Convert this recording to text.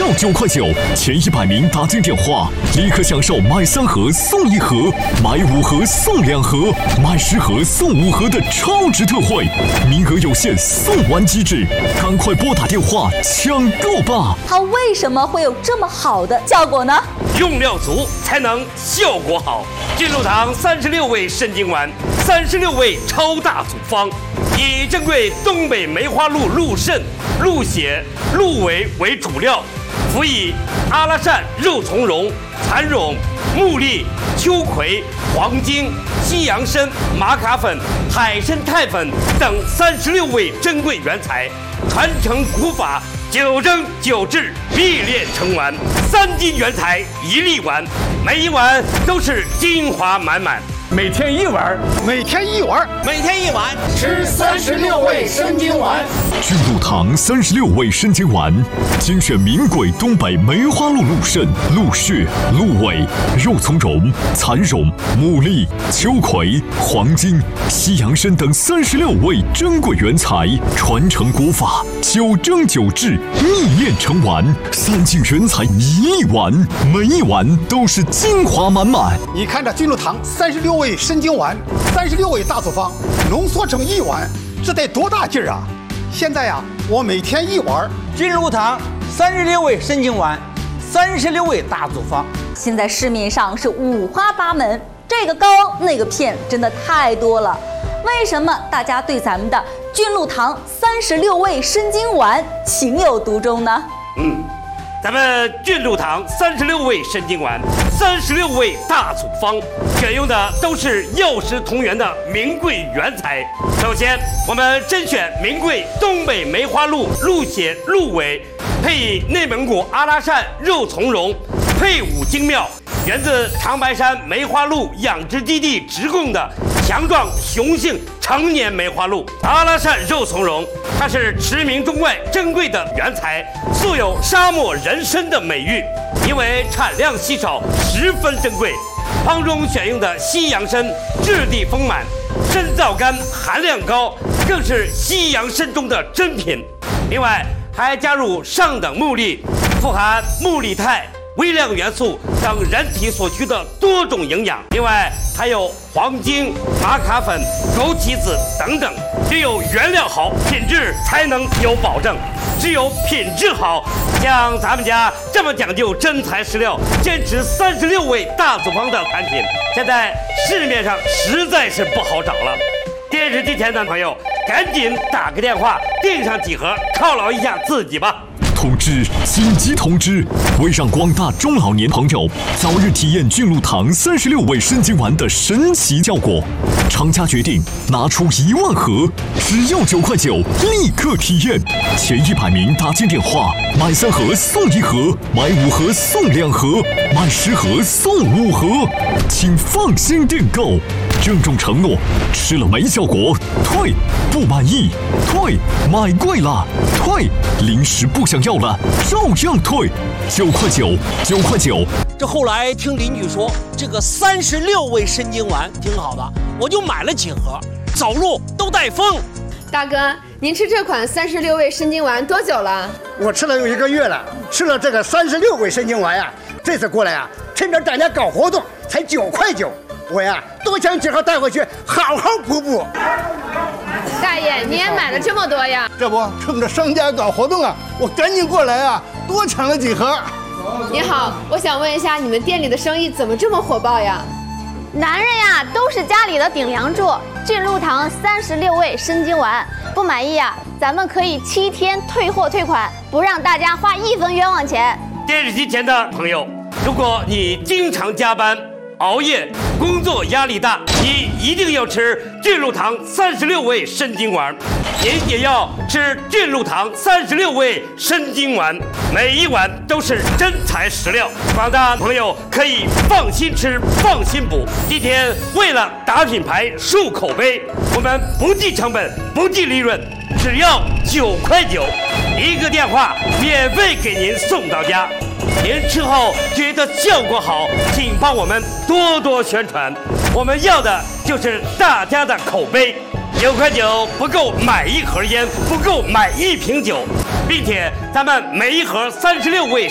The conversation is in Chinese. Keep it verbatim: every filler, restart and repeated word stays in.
要九块九，前一百名打进电话，立刻享受买三盒送一盒，买五盒送两盒，买十盒送五盒的超值特惠，名额有限，送完即止，赶快拨打电话抢购吧！ 它为什么会有这么好的效果呢？ 用料足才能效果好。俊鹿堂三十六味参精丸，三十六味超大组方，以珍贵东北梅花鹿鹿肾、鹿血、鹿尾为主料，辅以阿拉善、肉苁蓉、蚕蛹、木栗、秋葵、黄精、西洋参、玛卡粉、海参肽粉等三十六味珍贵原材，传承古法，九蒸九制，历练成丸，三斤原材一粒丸，每一碗都是精华满满。 每天一碗， 每天一碗， 每天一碗， 吃三十六味参精丸。 俊鹿堂三十六味参精丸，精选名贵东北梅花鹿鹿肾、鹿血、鹿尾、肉苁蓉、蚕蛹、牡蛎、秋葵、黄精、西洋参等三十六味珍贵原材，传承古法，九蒸九制，历练成丸，三斤原材一粒丸，每一碗都是精华满满。 你看这俊鹿堂三十六味参精丸，三十六味大组方浓缩成一碗，这得多大劲儿啊！现在呀、啊，我每天一碗。 俊鹿堂三十六味参精丸，三十六味大组方， 现在市面上是五花八门，这个膏那个片，真的太多了。为什么大家对咱们的俊鹿堂三十六味参精丸情有独钟呢？ 嗯，咱们俊鹿堂三十六味参精丸，三十六味大组方，选用的都是药食同源的名贵原材。首先，我们甄选名贵东北梅花鹿鹿血、鹿尾，配以内蒙古阿拉善肉苁蓉，配伍精妙，源自长白山梅花鹿养殖基地直供的强壮雄性成年梅花鹿。阿拉善肉苁蓉，它是驰名中外珍贵的原材，素有沙漠人参的美誉，因为产量稀少，十分珍贵。方中选用的西洋参质地丰满，参皂苷含量高，更是西洋参中的珍品。另外还加入上等木栗，富含木栗肽、微量元素等人体所需的多种营养。另外还有黄精、玛卡粉、枸杞子等等。只有原料好，品质才能有保证。只有品质好，像咱们家这么讲究真材实料，坚持三十六味大组方的产品，现在市面上实在是不好找了。电视机前的朋友，赶紧打个电话订上几盒，犒劳一下自己吧。 通知！紧急通知！为让广大中老年朋友早日体验俊鹿堂三十六味参精丸的神奇效果，厂家决定拿出一万盒，只要九块九，立刻体验。前一百名打进电话，买三盒送一盒，买五盒送两盒，买十盒送五盒，请放心订购。郑重承诺，吃了没效果退，不满意退，买贵了退，零食不想要了照样退，九块九，九块九。 这后来听邻居说，这个三十六味参精丸挺好的，我就买了几盒，走路都带风。 大哥，您吃这款三十六味参精丸多久了？ 我吃了有一个月了，吃了这个三十六味参精丸呀，这次过来呀，趁着大家搞活动，才九块九。我呀，多想几盒带回去，好好补补。 大爷，你也买了这么多呀？ 这不，趁着商家搞活动啊，我赶紧过来啊，多抢了几盒。 你好，我想问一下，你们店里的生意怎么这么火爆呀？ 男人呀，都是家里的顶梁柱。俊鹿堂三十六味参精丸，不满意呀，咱们可以七天退货退款，不让大家花一分冤枉钱。 电视机前的朋友，如果你经常加班、熬夜，工作压力大，你一定要吃俊鹿堂三十六味参精丸。您也要吃俊鹿堂三十六味参精丸，每一碗都是真材实料。广大朋友可以放心吃，放心补。今天为了打品牌、树口碑，我们不计成本，不计利润，只要九块九，一个电话免费给您送到家。您吃后觉得效果好，请帮我们多多宣传，我们要的就是大家的口碑。九块九不够买一盒烟，不够买一瓶酒，并且咱们每一盒三十六味